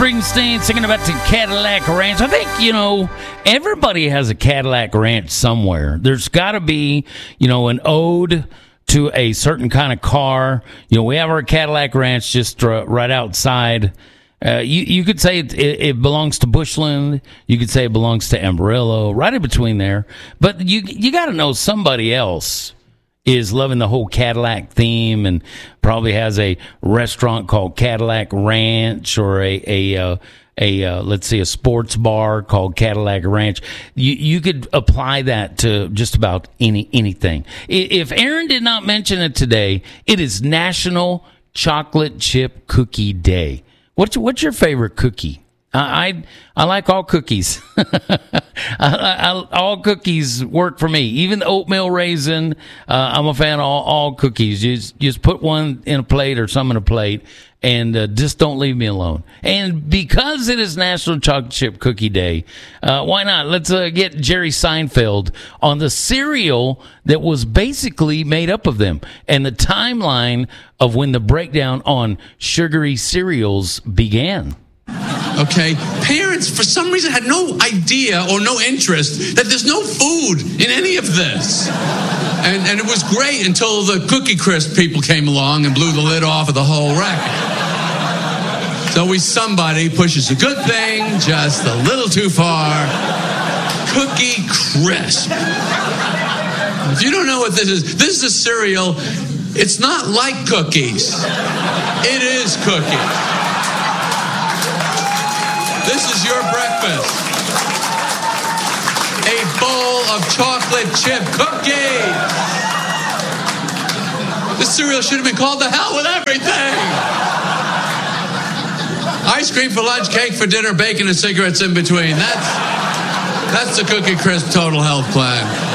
Springsteen singing about the Cadillac Ranch. I think, everybody has a Cadillac Ranch somewhere. There's got to be, an ode to a certain kind of car. We have our Cadillac Ranch just right outside. You could say it belongs to Bushland. You could say it belongs to Amarillo, right in between there. But you got to know somebody else is loving the whole Cadillac theme and probably has a restaurant called Cadillac Ranch or a let's see, a sports bar called Cadillac Ranch. You could apply that to just about anything. If Aaron did not mention it today, it is National Chocolate Chip Cookie Day. What's your favorite cookie? I like all cookies. All cookies work for me. Even the oatmeal raisin. I'm a fan of all cookies. You just put one in a plate or some in a plate, and just don't leave me alone. And because it is National Chocolate Chip Cookie Day, why not? Let's get Jerry Seinfeld on the cereal that was basically made up of them and the timeline of when the breakdown on sugary cereals began. Okay, parents for some reason had no idea or no interest that there's no food in any of this. And it was great until the Cookie Crisp people came along and blew the lid off of the whole record. So somebody pushes a good thing just a little too far. Cookie Crisp. If you don't know what this is a cereal. It's not like cookies. It is cookies. This is your breakfast. A bowl of chocolate chip cookies. This cereal should have been called The Hell with Everything. Ice cream for lunch, cake for dinner, bacon and cigarettes in between. That's the Cookie Crisp Total Health Plan.